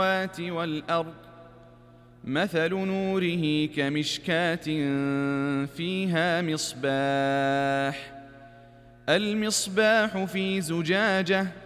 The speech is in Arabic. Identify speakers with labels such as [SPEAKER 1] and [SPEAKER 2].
[SPEAKER 1] السماوات والأرض مثل نوره كمشكاة فيها مصباح، المصباح في زجاجة